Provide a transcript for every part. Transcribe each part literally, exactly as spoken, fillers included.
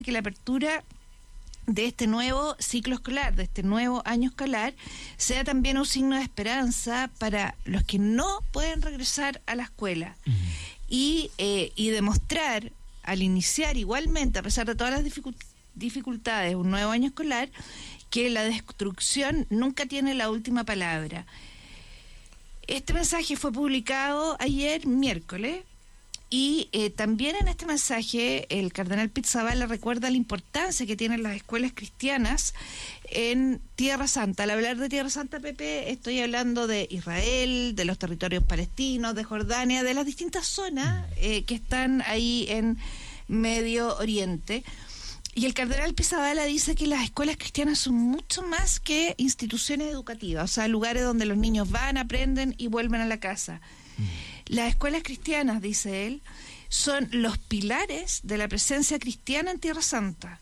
que la apertura de este nuevo ciclo escolar, de este nuevo año escolar, sea también un signo de esperanza para los que no pueden regresar a la escuela. Uh-huh. y, eh, y demostrar, al iniciar igualmente, a pesar de todas las dificult- dificultades, un nuevo año escolar, que la destrucción nunca tiene la última palabra. Este mensaje fue publicado ayer, miércoles, y eh, también en este mensaje el cardenal Pizzaballa recuerda la importancia que tienen las escuelas cristianas en Tierra Santa. Al hablar de Tierra Santa, Pepe, estoy hablando de Israel, de los territorios palestinos, de Jordania, de las distintas zonas eh, que están ahí en Medio Oriente. Y el cardenal Pizzaballa dice que las escuelas cristianas son mucho más que instituciones educativas, o sea, lugares donde los niños van, aprenden y vuelven a la casa. Las escuelas cristianas, dice él, son los pilares de la presencia cristiana en Tierra Santa.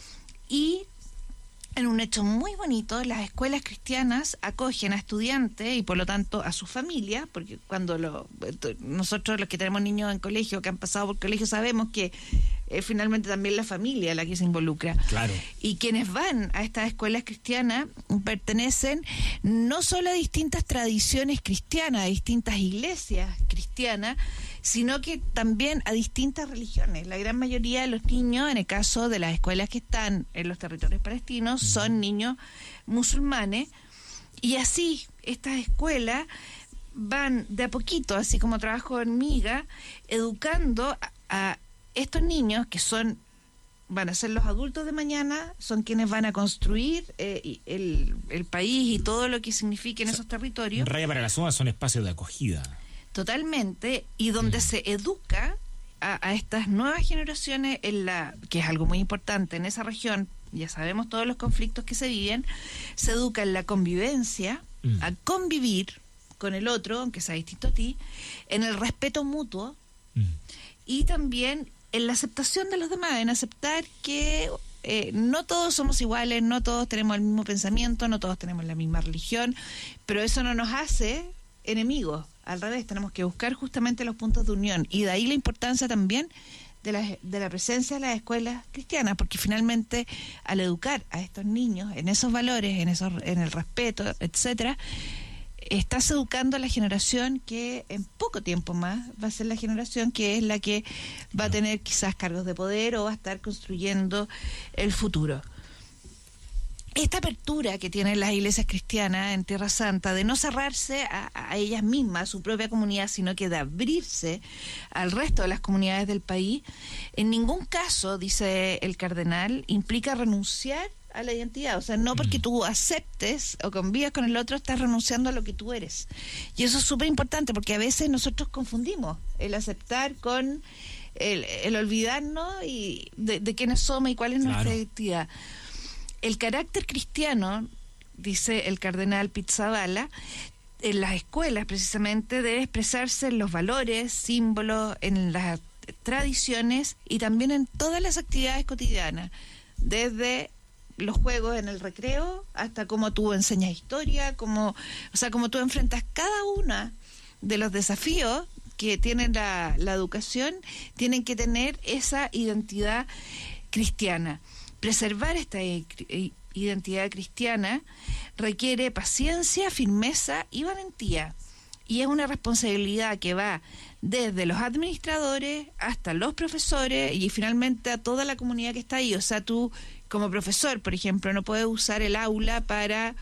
Y en un hecho muy bonito, las escuelas cristianas acogen a estudiantes y por lo tanto a sus familias, porque cuando lo, nosotros los que tenemos niños en colegio, que han pasado por colegio, sabemos que es finalmente también la familia la que se involucra. Claro. Y quienes van a estas escuelas cristianas pertenecen no solo a distintas tradiciones cristianas, a distintas iglesias cristianas, sino que también a distintas religiones. La gran mayoría de los niños, en el caso de las escuelas que están en los territorios palestinos, son niños musulmanes, y así estas escuelas van de a poquito, así como trabajo hormiga, educando a, a estos niños que son van a ser los adultos de mañana, son quienes van a construir eh, el, el país y todo lo que signifique en esos territorios. Raya para la Suma son espacios de acogida. Totalmente, y donde mm. se educa a, a estas nuevas generaciones, en la que es algo muy importante en esa región. Ya sabemos todos los conflictos que se viven. Se educa en la convivencia, mm. a convivir con el otro, aunque sea distinto a ti, en el respeto mutuo, mm. y también en la aceptación de los demás, en aceptar que eh, no todos somos iguales, no todos tenemos el mismo pensamiento, no todos tenemos la misma religión, pero eso no nos hace enemigos. Al revés, tenemos que buscar justamente los puntos de unión, y de ahí la importancia también de la, de la presencia de las escuelas cristianas, porque finalmente al educar a estos niños en esos valores, en esos, en el respeto, etcétera, estás educando a la generación que en poco tiempo más va a ser la generación que es la que va a tener quizás cargos de poder o va a estar construyendo el futuro. Esta apertura que tienen las iglesias cristianas en Tierra Santa de no cerrarse a, a ellas mismas, a su propia comunidad, sino que de abrirse al resto de las comunidades del país, en ningún caso, dice el cardenal, implica renunciar a la identidad. O sea, no porque tú aceptes o convivas con el otro, estás renunciando a lo que tú eres. Y eso es súper importante, porque a veces nosotros confundimos el aceptar con el, el olvidarnos y de, de quiénes somos y cuál es nuestra Claro. identidad. El carácter cristiano, dice el cardenal Pizzaballa, en las escuelas precisamente debe expresarse en los valores, símbolos, en las tradiciones y también en todas las actividades cotidianas, desde los juegos en el recreo hasta cómo tú enseñas historia, cómo, o sea, cómo tú enfrentas cada una de los desafíos que tiene la, la educación, tienen que tener esa identidad cristiana. Preservar esta identidad cristiana requiere paciencia, firmeza y valentía. Y es una responsabilidad que va desde los administradores hasta los profesores y finalmente a toda la comunidad que está ahí. O sea, tú como profesor, por ejemplo, no puedes usar el aula para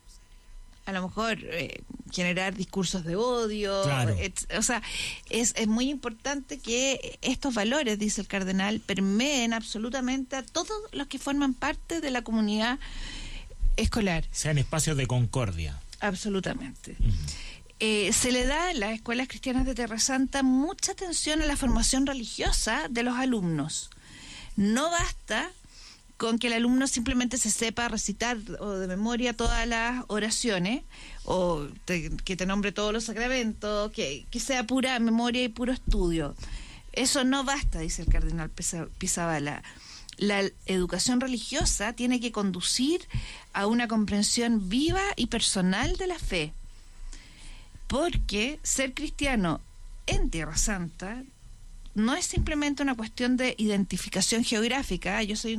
a lo mejor eh, generar discursos de odio. Claro. et, o sea, es, es muy importante que estos valores, dice el cardenal, permeen absolutamente a todos los que forman parte de la comunidad escolar. Sean espacios de concordia. Absolutamente. Uh-huh. Eh, se le da en las escuelas cristianas de Tierra Santa mucha atención a la formación religiosa de los alumnos. No basta con que el alumno simplemente se sepa recitar o de memoria todas las oraciones, o te, que te nombre todos los sacramentos, que, que sea pura memoria y puro estudio. Eso no basta, dice el cardenal Pizzaballa. La educación religiosa tiene que conducir a una comprensión viva y personal de la fe, porque ser cristiano en Tierra Santa no es simplemente una cuestión de identificación geográfica. Yo soy